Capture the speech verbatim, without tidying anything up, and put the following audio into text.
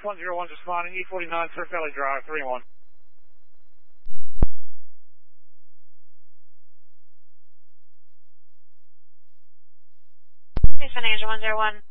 one zero one responding, E forty-nine, Surf Valley Drive, three one. San Angel one zero one.